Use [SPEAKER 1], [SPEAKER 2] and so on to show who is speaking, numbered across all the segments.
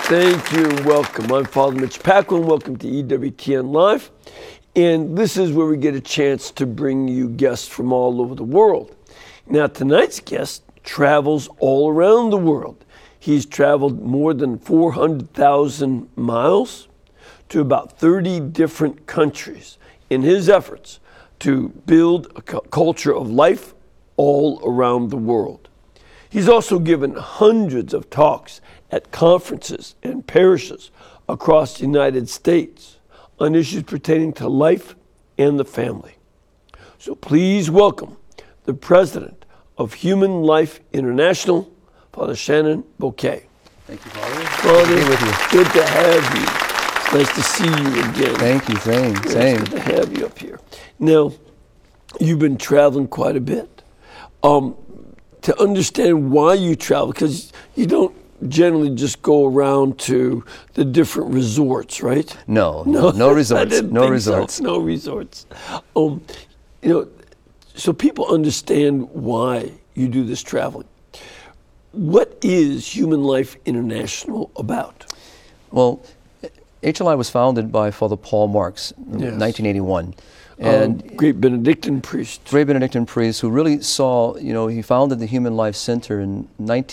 [SPEAKER 1] Thank you and welcome. I'm Father Mitch Packlin. Welcome to EWTN Live. And this is where we get a chance to bring you guests from all over the world. Now, tonight's guest travels all around the world. He's traveled more than 400,000 miles to about 30 different countries in his efforts to build a culture of life all around the world. He's also given hundreds of talks at conferences and parishes across the United States on issues pertaining to life and the family. So please welcome the president of Human Life International, Father Shannon Bouquet.
[SPEAKER 2] Thank you, Father.
[SPEAKER 1] Father,
[SPEAKER 2] good to be with you.
[SPEAKER 1] Good to have you. It's nice to see you again.
[SPEAKER 2] Thank you, same.
[SPEAKER 1] It's good to have you up here. Now, you've been traveling quite a bit. To understand why you travel, because you don't generally just go around to the different resorts, right?
[SPEAKER 2] No resorts. No resorts.
[SPEAKER 1] So. No resorts. So people understand why you do this traveling. What is Human Life International about?
[SPEAKER 2] Well, HLI was founded by Father Paul Marx in 1981. And
[SPEAKER 1] great Benedictine priest.
[SPEAKER 2] Great Benedictine priest who really saw, he founded the Human Life Center in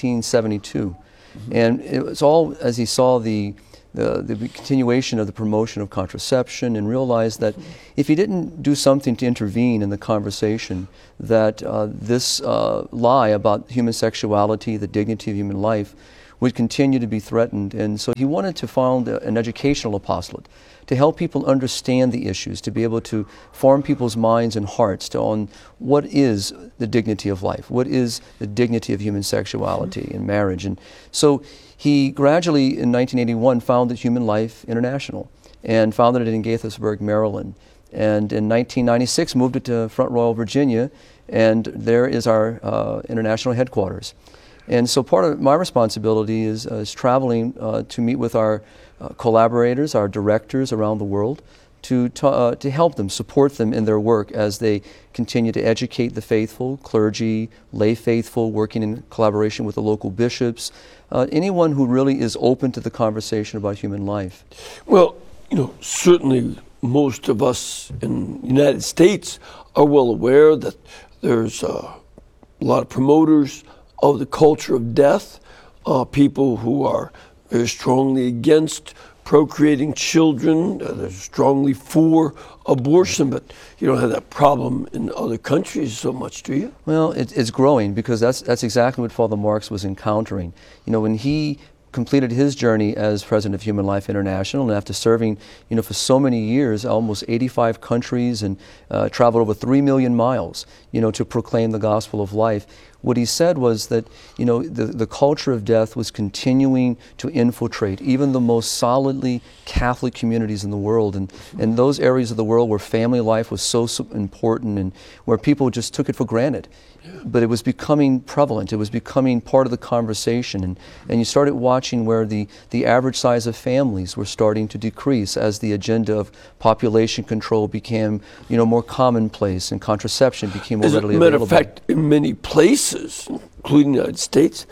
[SPEAKER 2] 1972. Mm-hmm. And it was all as he saw the continuation of the promotion of contraception and realized that if he didn't do something to intervene in the conversation, that this lie about human sexuality, the dignity of human life, would continue to be threatened. And so he wanted to found an educational apostolate to help people understand the issues, to be able to form people's minds and hearts on what is the dignity of life, what is the dignity of human sexuality and marriage. And so he gradually, in 1981, founded Human Life International and founded it in Gaithersburg, Maryland. And in 1996, moved it to Front Royal, Virginia, and there is our international headquarters. And so part of my responsibility is traveling to meet with our collaborators, our directors around the world, to help them, support them in their work as they continue to educate the faithful, clergy, lay faithful, working in collaboration with the local bishops, anyone who really is open to the conversation about human life.
[SPEAKER 1] Well, certainly most of us in the United States are well aware that there's a lot of promoters of the culture of death, people who are very strongly against procreating children, they're strongly for abortion, but you don't have that problem in other countries so much, do you?
[SPEAKER 2] Well, it's growing because that's exactly what Father Marx was encountering. When he completed his journey as president of Human Life International, and after serving, for so many years, almost 85 countries, and traveled over 3 million miles, to proclaim the gospel of life. What he said was that, the culture of death was continuing to infiltrate even the most solidly Catholic communities in the world, and those areas of the world where family life was so important and where people just took it for granted. But it was becoming prevalent. It was becoming part of the conversation. And you started watching where the average size of families were starting to decrease as the agenda of population control became, more commonplace and contraception became more readily available.
[SPEAKER 1] As a matter of fact, in many places, including the United States,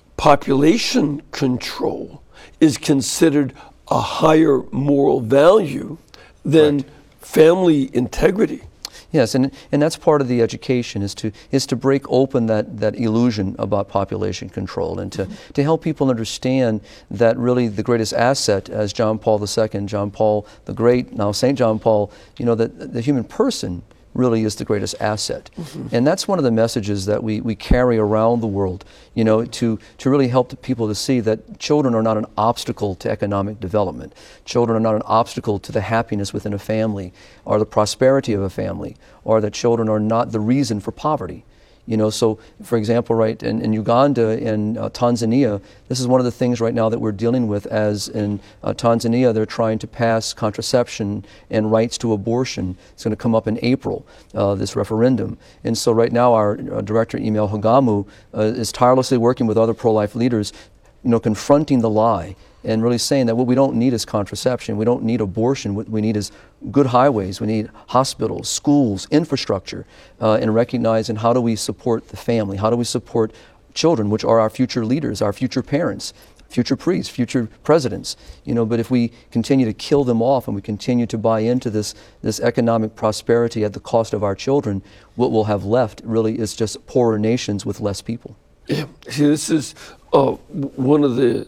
[SPEAKER 1] population control is considered a higher moral value than family integrity.
[SPEAKER 2] Yes, and that's part of the education is to break open that illusion about population control and to help people understand that really the greatest asset, as John Paul II, John Paul the Great, now St. John Paul, that the human person really is the greatest asset. Mm-hmm. And that's one of the messages that we carry around the world, to really help the people to see that children are not an obstacle to economic development. Children are not an obstacle to the happiness within a family or the prosperity of a family, or that children are not the reason for poverty. So for example, right, in Uganda and Tanzania, this is one of the things right now that we're dealing with, as in Tanzania, they're trying to pass contraception and rights to abortion. It's going to come up in April, this referendum. And so right now our director, Emil Hagamu, is tirelessly working with other pro-life leaders, confronting the lie and really saying that what we don't need is contraception, we don't need abortion, what we need is good highways, we need hospitals, schools, infrastructure, and recognizing how do we support the family, how do we support children, which are our future leaders, our future parents, future priests, future presidents. But if we continue to kill them off and we continue to buy into this economic prosperity at the cost of our children, what we'll have left really is just poorer nations with less people.
[SPEAKER 1] Yeah. See, this is one of the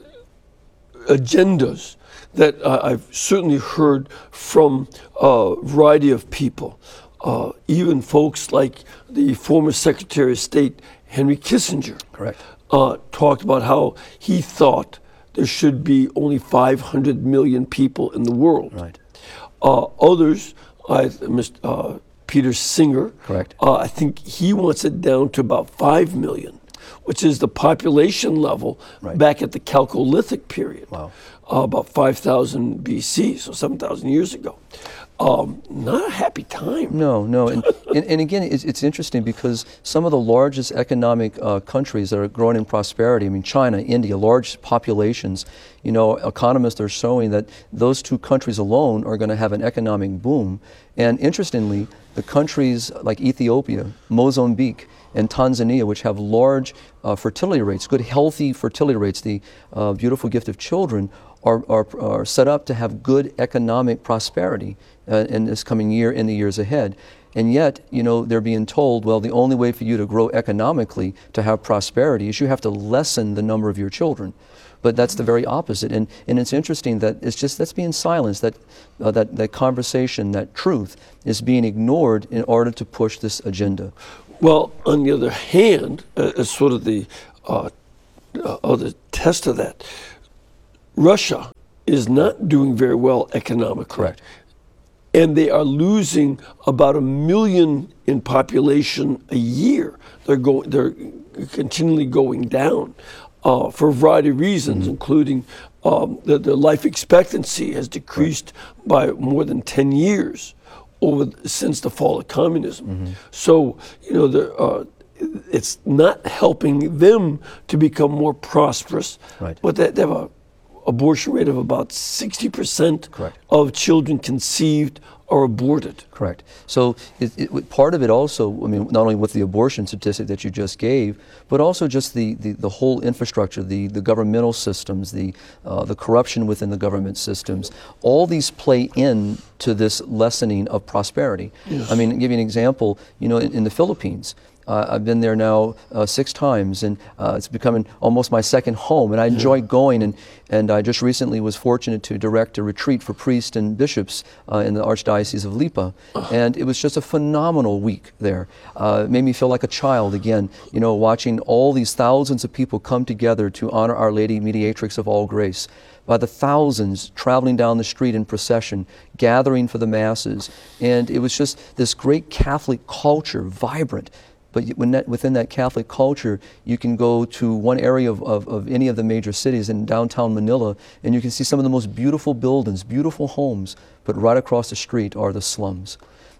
[SPEAKER 1] agendas that I've certainly heard from a variety of people, even folks like the former Secretary of State, Henry Kissinger.
[SPEAKER 2] Correct.
[SPEAKER 1] Talked about how he thought there should be only 500 million people in the world.
[SPEAKER 2] Right.
[SPEAKER 1] Others, Peter Singer,
[SPEAKER 2] correct.
[SPEAKER 1] I think he wants it down to about 5 million, which is the population level
[SPEAKER 2] right.
[SPEAKER 1] back at the Chalcolithic period.
[SPEAKER 2] Wow.
[SPEAKER 1] About 5,000 BC, so 7,000 years ago. Not a happy time.
[SPEAKER 2] No. And again, it's interesting because some of the largest economic countries that are growing in prosperity, I mean, China, India, large populations, economists are showing that those two countries alone are going to have an economic boom. And interestingly, the countries like Ethiopia, Mozambique, and Tanzania, which have large fertility rates, good healthy fertility rates, the beautiful gift of children, are set up to have good economic prosperity in this coming year, in the years ahead. And yet, they're being told, well, the only way for you to grow economically, to have prosperity, is you have to lessen the number of your children. But that's the very opposite. And it's interesting that that's being silenced, that conversation, that truth is being ignored in order to push this agenda.
[SPEAKER 1] Well, on the other hand, as sort of the other test of that, Russia is not doing very well economically.
[SPEAKER 2] Correct.
[SPEAKER 1] And they are losing about 1 million in population a year. They're continually going down for a variety of reasons, including the life expectancy has decreased by more than 10 years since the fall of communism. So, it's not helping them to become more prosperous.
[SPEAKER 2] Right.
[SPEAKER 1] But they have an abortion rate of about 60%
[SPEAKER 2] Correct.
[SPEAKER 1] of children conceived are aborted.
[SPEAKER 2] Correct. So part of it also, I mean, not only with the abortion statistic that you just gave, but also just the whole infrastructure, the governmental systems, the corruption within the government systems. All these play into this lessening of prosperity.
[SPEAKER 1] Yes.
[SPEAKER 2] I mean, to give you an example, in the Philippines, I've been there now 6 times, and it's becoming almost my second home, and I enjoy going, and I just recently was fortunate to direct a retreat for priests and bishops in the Archdiocese of Lipa, and it was just a phenomenal week there. It made me feel like a child again, watching all these thousands of people come together to honor Our Lady, Mediatrix of All Grace. By the thousands traveling down the street in procession, gathering for the masses, and it was just this great Catholic culture, vibrant. But within that Catholic culture, you can go to one area of any of the major cities in downtown Manila, and you can see some of the most beautiful buildings, beautiful homes, but right across the street are the slums.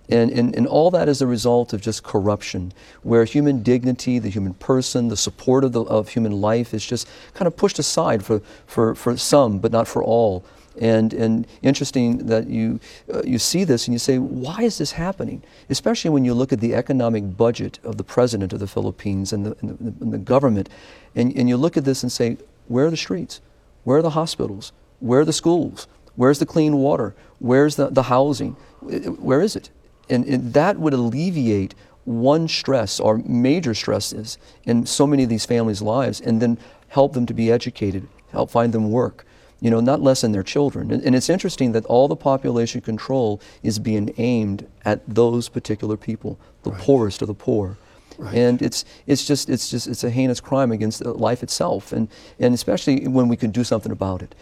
[SPEAKER 2] And all that is a result of just corruption, where human dignity, the human person, the support of human life is just kind of pushed aside for some, but not for all. And interesting that you see this and you say, why is this happening? Especially when you look at the economic budget of the president of the Philippines and the government, and you look at this and say, where are the streets? Where are the hospitals? Where are the schools? Where's the clean water? Where's the housing? Where is it? And that would alleviate one stress or major stresses in so many of these families' lives, and then help them to be educated, help find them work. Not lessen their children. And it's interesting that all the population control is being aimed at those particular people, the poorest of the poor. Right. And it's a heinous crime against life itself, and especially when we can do something about it.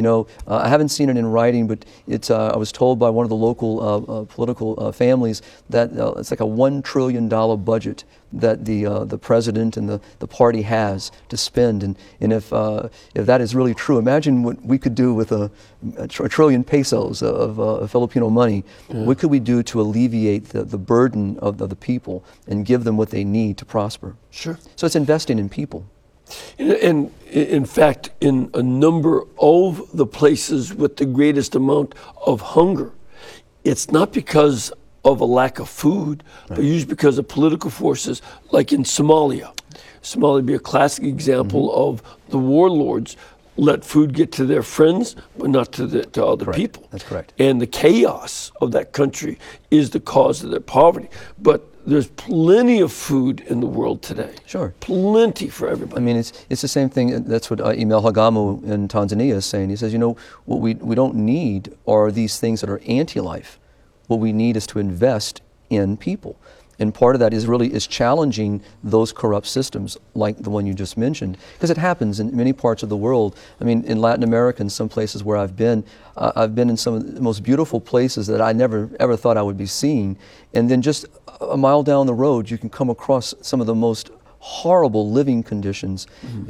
[SPEAKER 2] I haven't seen it in writing, but I was told by one of the local political families that it's like a $1 trillion budget that the president and the party has to spend. And if that is really true, imagine what we could do with a trillion pesos of Filipino money. Yeah. What could we do to alleviate the burden of the people and give them what they need to prosper?
[SPEAKER 1] Sure.
[SPEAKER 2] So it's investing in people.
[SPEAKER 1] And in fact, in a number of the places with the greatest amount of hunger, it's not because of a lack of food, but usually because of political forces, like in Somalia. Somalia would be a classic example of the warlords let food get to their friends, but not to other
[SPEAKER 2] Correct.
[SPEAKER 1] people.
[SPEAKER 2] That's correct.
[SPEAKER 1] And the chaos of that country is the cause of their poverty. But there's plenty of food in the world today.
[SPEAKER 2] Sure.
[SPEAKER 1] Plenty for
[SPEAKER 2] I
[SPEAKER 1] everybody.
[SPEAKER 2] mean, it's the same thing. That's what Emil Hagamu in Tanzania is saying. He says, what we don't need are these things that are anti-life. What we need is to invest in people. And part of that is challenging those corrupt systems like the one you just mentioned, because it happens in many parts of the world. I mean, in Latin America, in some places where I've been in some of the most beautiful places that I never ever thought I would be seeing. And then just a mile down the road, you can come across some of the most horrible living conditions.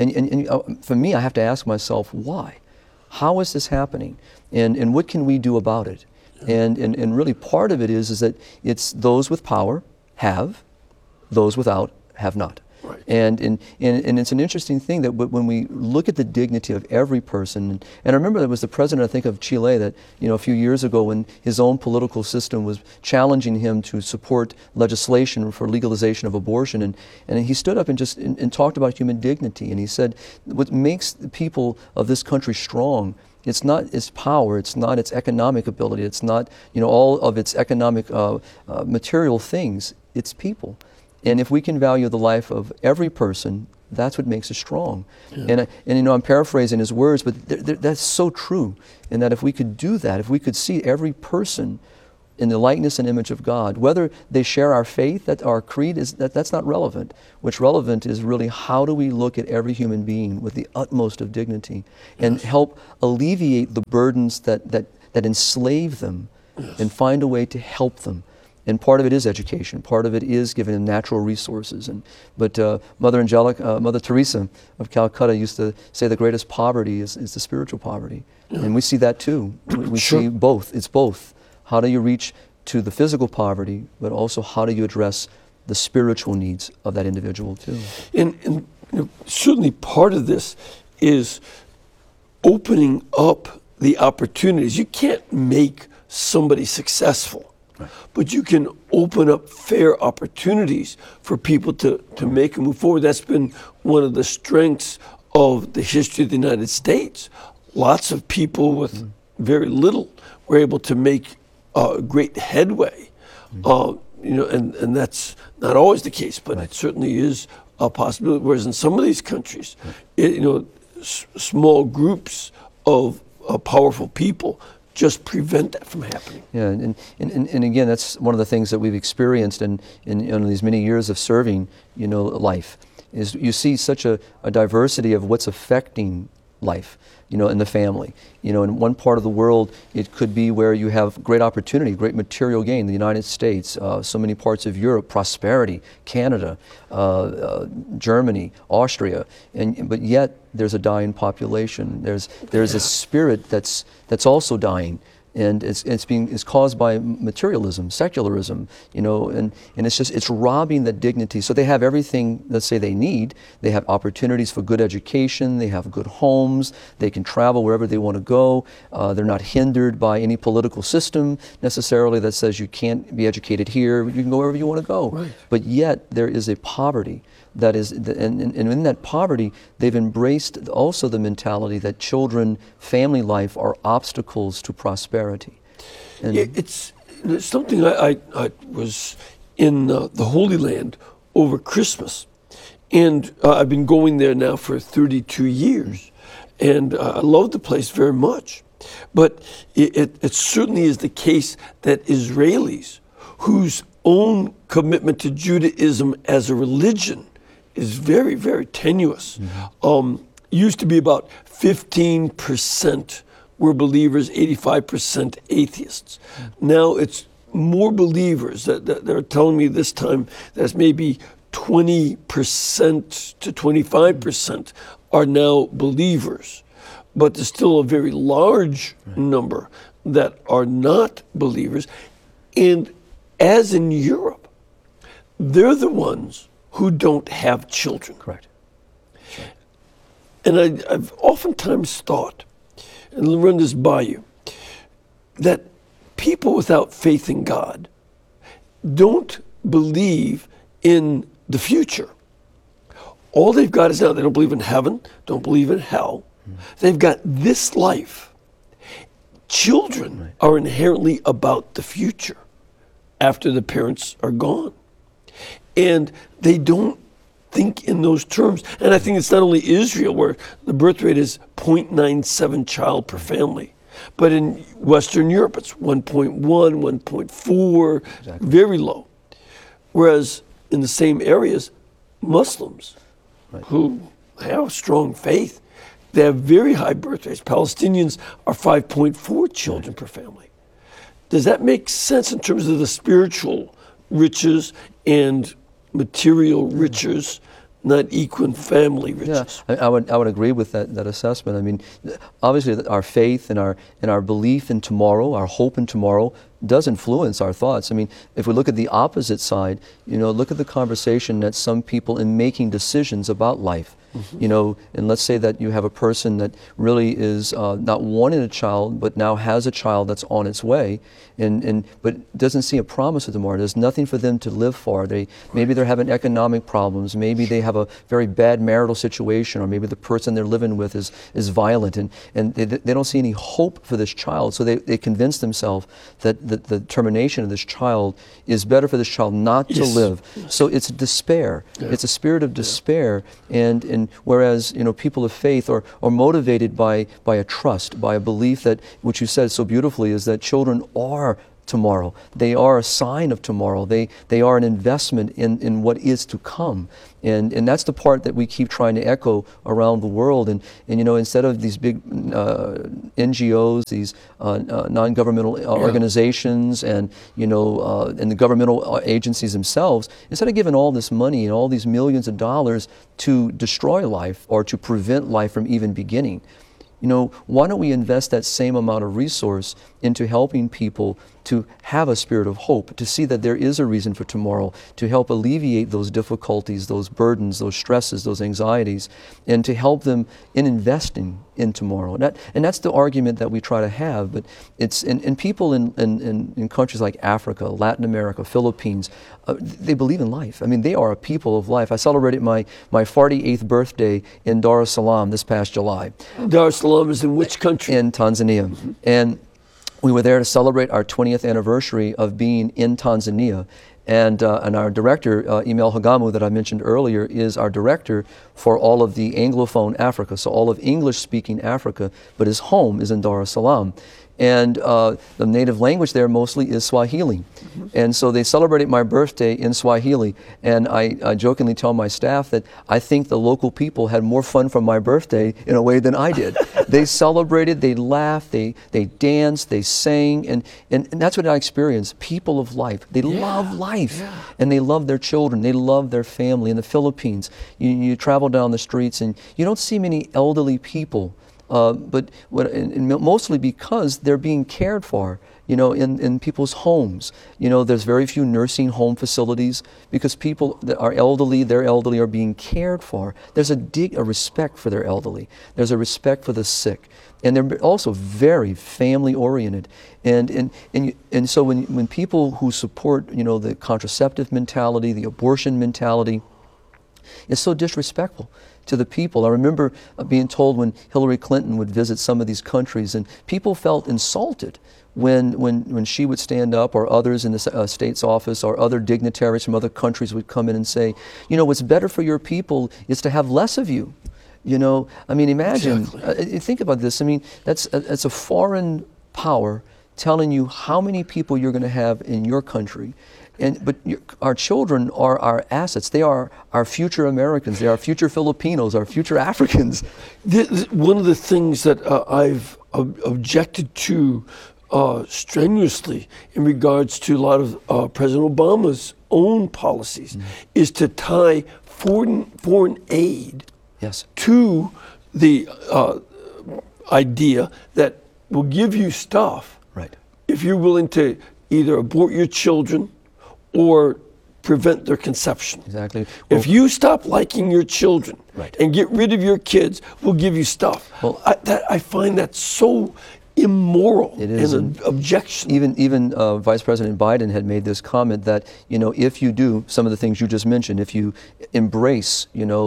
[SPEAKER 2] And for me, I have to ask myself, why? How is this happening? And what can we do about it? And really part of it is that it's those with power have, those without have not.
[SPEAKER 1] Right.
[SPEAKER 2] And it's an interesting thing that when we look at the dignity of every person, and I remember there was the president, I think, of Chile that, a few years ago when his own political system was challenging him to support legislation for legalization of abortion, and he stood up and talked about human dignity, and he said, what makes the people of this country strong, it's not its power, it's not its economic ability, it's not all of its economic material things, it's people. And if we can value the life of every person, that's what makes us strong. Yeah. And I'm paraphrasing his words, but that's so true. And that if we could do that, if we could see every person in the likeness and image of God, whether they share our faith, that our creed that's not relevant. What's relevant is really how do we look at every human being with the utmost of dignity and help alleviate the burdens that enslave them and find a way to help them. And part of it is education. Part of it is giving them natural resources. But Mother Teresa of Calcutta used to say the greatest poverty is the spiritual poverty. Yeah. And we see that too. We
[SPEAKER 1] Sure.
[SPEAKER 2] see both. It's both. How do you reach to the physical poverty, but also how do you address the spiritual needs of that individual too?
[SPEAKER 1] And certainly part of this is opening up the opportunities. You can't make somebody successful. Right. But you can open up fair opportunities for people to make a move forward. That's been one of the strengths of the history of the United States. Lots of people with very little were able to make great headway. And that's not always the case, but it certainly is a possibility. Whereas in some of these countries, small groups of powerful people just prevent that from happening.
[SPEAKER 2] Yeah, and again, that's one of the things that we've experienced in these many years of serving, life, is you see such a diversity of what's affecting life, in the family. In one part of the world, it could be where you have great opportunity, great material gain, the United States, so many parts of Europe, prosperity, Canada, Germany, Austria, but yet there's a dying population. There's a spirit that's also dying. And it's caused by materialism, secularism, and it's robbing that dignity. So they have everything, let's say, they need. They have opportunities for good education. They have good homes. They can travel wherever they want to go. They're not hindered by any political system necessarily that says you can't be educated here. You can go wherever you want to go.
[SPEAKER 1] Right.
[SPEAKER 2] But yet there is a poverty. That is, and in that poverty, they've embraced also the mentality that children, family life are obstacles to prosperity. And
[SPEAKER 1] It's something I was in the Holy Land over Christmas, and I've been going there now for 32 years, and I love the place very much. But it certainly is the case that Israelis, whose own commitment to Judaism as a religion is very, very tenuous. Used to be about 15% were believers, 85% atheists. Now it's more believers. That they're telling me this time that maybe 20% to 25% are now believers. But there's still a very large number that are not believers. And as in Europe, they're the ones who don't have children.
[SPEAKER 2] correct.
[SPEAKER 1] And I've oftentimes thought, and I'll run this by you, that people without faith in God don't believe in the future. All they've got is now. They don't believe in heaven, don't believe in hell. They've got this life. Children are inherently about the future after the parents are gone. And they don't think in those terms. And I think it's not only Israel where the birth rate is 0.97 child per family, but in Western Europe it's 1.1, 1.4, very low. Whereas in the same areas, Muslims who have strong faith, they have very high birth rates. Palestinians are 5.4 children per family. Does that make sense in terms of the spiritual riches and material riches, not equal family riches?
[SPEAKER 2] Yeah, I would agree with that assessment. I mean, obviously our faith and our belief in tomorrow, our hope in tomorrow, does influence our thoughts. I mean, if we look at the opposite side, look at the conversation that some people in making decisions about life, and let's say that you have a person that really is not wanting a child, but now has a child that's on its way, but doesn't see a promise of tomorrow. There's nothing for them to live for. Maybe they're having economic problems. Maybe they have a very bad marital situation, or maybe the person they're living with is violent, and they don't see any hope for this child. So they convince themselves that the termination of this child is better for this child not to live. So it's despair. Yeah. It's a spirit of despair, and whereas people of faith are motivated by a trust, by a belief that, which you said so beautifully, is that children are tomorrow. They are a sign of tomorrow. They are an investment in what is to come. And that's the part that we keep trying to echo around the world. And instead of these big NGOs, these non-governmental organizations, and the governmental agencies themselves, instead of giving all this money and all these millions of dollars to destroy life or to prevent life from even beginning, why don't we invest that same amount of resource into helping people to have a spirit of hope, to see that there is a reason for tomorrow, to help alleviate those difficulties, those burdens, those stresses, those anxieties, and to help them in investing in tomorrow. And that's the argument that we try to have. But it's in people in countries like Africa, Latin America, Philippines, they believe in life. I mean, they are a people of life. I celebrated my 48th birthday in Dar es Salaam this past July.
[SPEAKER 1] Dar es Salaam is in which country?
[SPEAKER 2] In Tanzania. Mm-hmm. And we were there to celebrate our 20th anniversary of being in Tanzania. And our director, Emil Hagamu, that I mentioned earlier, is our director for all of the Anglophone Africa, so all of English-speaking Africa, but his home is in Dar es Salaam. And the native language there mostly is Swahili. Mm-hmm. And so they celebrated my birthday in Swahili. And I jokingly tell my staff that I think the local people had more fun from my birthday in a way than I did. They celebrated, they laughed, they danced, they sang, and that's what I experienced. People of life. They love life. Yeah. And they love their children. They love their family. In the Philippines, you travel down the streets and you don't see many elderly people. But mostly because they're being cared for, in people's homes. There's very few nursing home facilities because people that are elderly, their elderly are being cared for. There's a respect for their elderly. There's a respect for the sick. And they're also very family oriented. And so when people who support, the contraceptive mentality, the abortion mentality, it's so disrespectful to the people. I remember being told when Hillary Clinton would visit some of these countries, and people felt insulted when she would stand up, or others in the state's office, or other dignitaries from other countries would come in and say, what's better for your people is to have less of you. I mean, imagine, think about this. I mean, that's a foreign power telling you how many people you're going to have in your country. But our children are our assets. They are our future Americans. They are our future Filipinos, our future Africans.
[SPEAKER 1] One of the things that I've objected to strenuously in regards to a lot of President Obama's own policies is to tie foreign aid to the idea that we'll give you stuff if you're willing to either abort your children or prevent their conception.
[SPEAKER 2] Exactly.
[SPEAKER 1] If you stop liking your children and get rid of your kids, we'll give you stuff. Well, I find that so immoral
[SPEAKER 2] It is,
[SPEAKER 1] and objectionable.
[SPEAKER 2] Even Vice President Biden had made this comment that, if you do some of the things you just mentioned, if you embrace,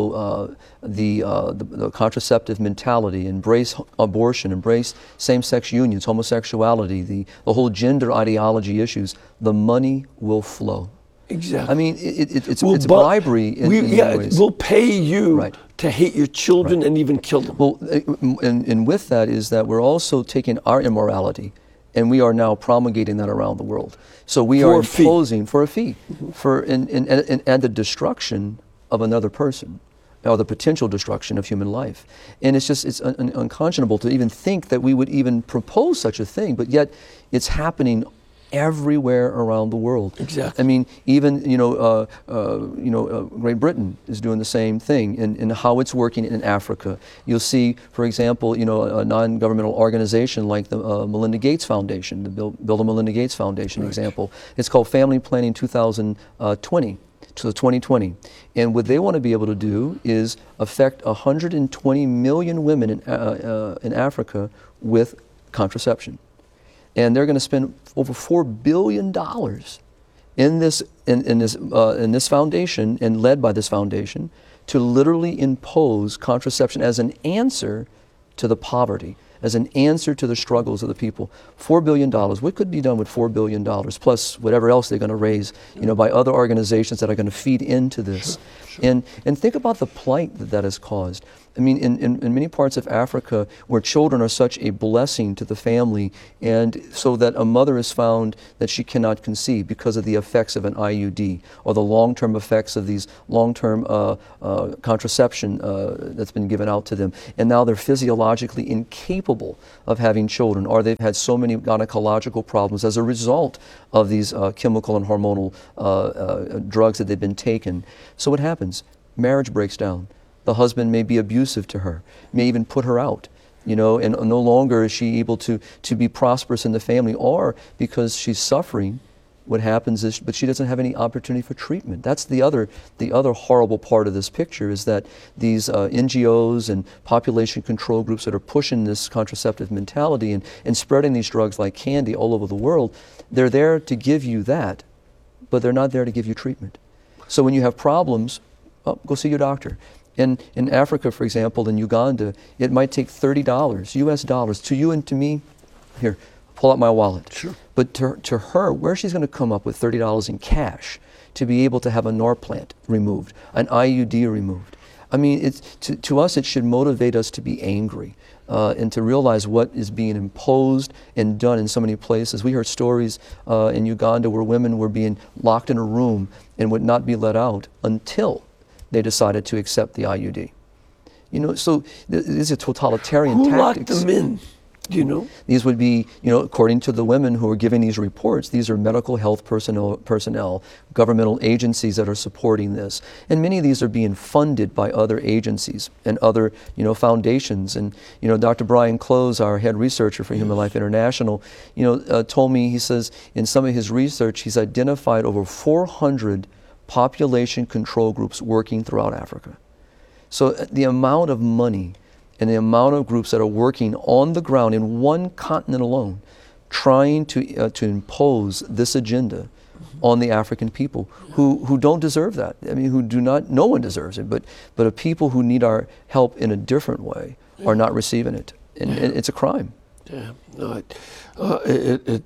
[SPEAKER 2] the contraceptive mentality, embrace abortion, embrace same-sex unions, homosexuality, the whole gender ideology issues, the money will flow.
[SPEAKER 1] Exactly.
[SPEAKER 2] I mean, it's bribery in many ways.
[SPEAKER 1] We'll pay you
[SPEAKER 2] Right.
[SPEAKER 1] to hate your children and even kill them.
[SPEAKER 2] Well, and with that is that we're also taking our immorality and we are now promulgating that around the world. So we
[SPEAKER 1] For
[SPEAKER 2] are
[SPEAKER 1] a fee.
[SPEAKER 2] imposing for a fee, and the destruction of another person, or the potential destruction of human life. And it's unconscionable to even think that we would even propose such a thing, but yet it's happening everywhere around the world.
[SPEAKER 1] Exactly.
[SPEAKER 2] I mean, even Great Britain is doing the same thing in how it's working in Africa. You'll see, for example, a non-governmental organization like the Melinda Gates Foundation, the Bill and Melinda Gates Foundation example. It's called Family Planning 2020. To 2020. And what they want to be able to do is affect 120 million women in Africa with contraception. And they're going to spend over $4 billion in this foundation, and led by this foundation, to literally impose contraception as an answer to the poverty, as an answer to the struggles of the people. $4 billion. What could be done with $4 billion, plus whatever else they're going to raise, by other organizations that are going to feed into this? And think about the plight that has caused. I mean, in many parts of Africa, where children are such a blessing to the family, and so that a mother is found that she cannot conceive because of the effects of an IUD, or the long-term effects of these long-term contraception that's been given out to them, and now they're physiologically incapable of having children, or they've had so many gynecological problems as a result of these chemical and hormonal drugs that they've been taking. So what happens? Marriage breaks down. The husband may be abusive to her, may even put her out, and no longer is she able to be prosperous in the family, or because she's suffering, what happens is, but she doesn't have any opportunity for treatment. That's the other horrible part of this picture, is that these NGOs and population control groups that are pushing this contraceptive mentality and spreading these drugs like candy all over the world, they're there to give you that, but they're not there to give you treatment. So when you have problems, go see your doctor. In Africa, for example, in Uganda, it might take $30, US dollars, to you and to me. Here, pull out my wallet. Sure. But to her, where she's going to come up with $30 in cash to be able to have a Norplant removed, an IUD removed? I mean, to us, it should motivate us to be angry and to realize what is being imposed and done in so many places. We heard stories in Uganda where women were being locked in a room and would not be let out until they decided to accept the IUD. So these are totalitarian tactics.
[SPEAKER 1] Who locked them in? Do you know?
[SPEAKER 2] These would be, according to the women who are giving these reports, these are medical health personnel, governmental agencies that are supporting this. And many of these are being funded by other agencies and other, foundations. And, Dr. Brian Close, our head researcher for Human Life International, told me, he says, in some of his research, he's identified over 400 population control groups working throughout Africa. So the amount of money and the amount of groups that are working on the ground in one continent alone, trying to impose this agenda on the African people who don't deserve that. I mean, who do not, no one deserves it, but a people who need our help in a different way are not receiving it. And it's a crime.
[SPEAKER 1] Yeah, no, it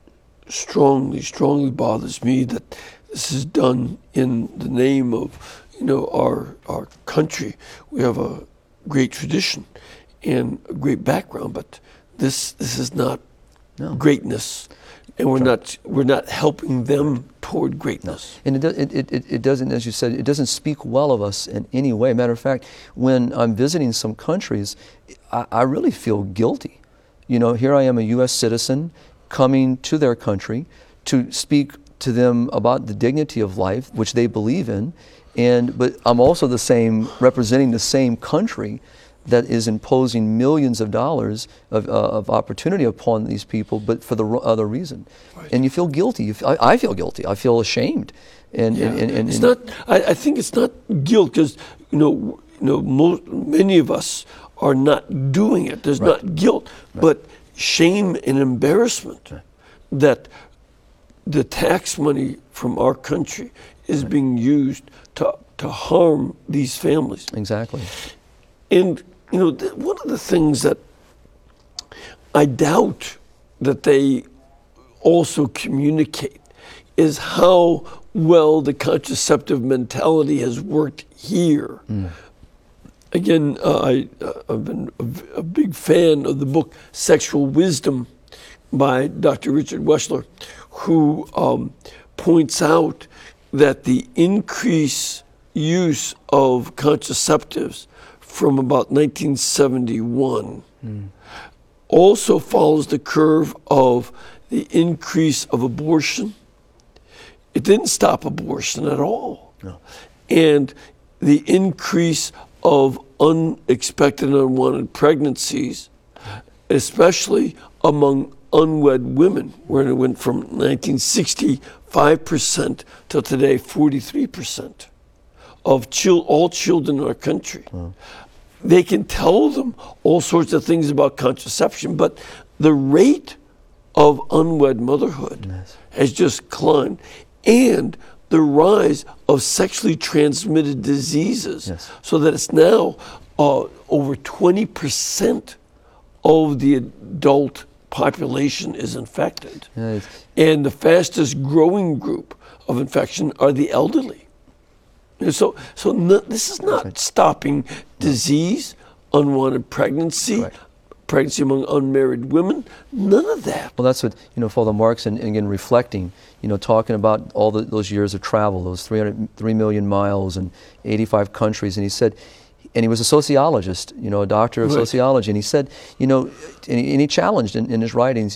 [SPEAKER 1] strongly bothers me that this is done in the name of, our country. We have a great tradition and a great background, but this is not greatness, and we're not helping them toward greatness.
[SPEAKER 2] And it doesn't, as you said, it doesn't speak well of us in any way. Matter of fact, when I'm visiting some countries, I really feel guilty. Here I am, a U.S. citizen, coming to their country to speak to them about the dignity of life, which they believe in, but I'm also representing the same country that is imposing millions of dollars of opportunity upon these people, but for the other reason. Right. And you feel guilty. I feel guilty. I feel ashamed. And
[SPEAKER 1] it's not. I think it's not guilt, because many of us are not doing it. There's not guilt, but shame and embarrassment that the tax money from our country is being used to harm these families.
[SPEAKER 2] Exactly.
[SPEAKER 1] And, you know, one of the things that I doubt that they also communicate is how well the contraceptive mentality has worked here. Again, I've been a big fan of the book Sexual Wisdom by Dr. Richard Weschler, who points out that the increased use of contraceptives from about 1971 also follows the curve of the increase of abortion. It didn't stop abortion at all.
[SPEAKER 2] No.
[SPEAKER 1] And the increase of unexpected and unwanted pregnancies, especially among unwed women, where it went from 1960, 5% till today, 43% of all children in our country. They can tell them all sorts of things about contraception, but the rate of unwed motherhood has just climbed. And the rise of sexually transmitted diseases, so that it's now over 20% of the adult population is infected. And the fastest growing group of infection are the elderly. And so this is not stopping disease, unwanted pregnancy, pregnancy among unmarried women, none of that.
[SPEAKER 2] Well, that's what, Father Mark's, and again, reflecting, talking about all those years of travel, those 3 million miles and 85 countries, and he said, and he was a sociologist, a doctor of sociology, and he said, and he challenged in his writings,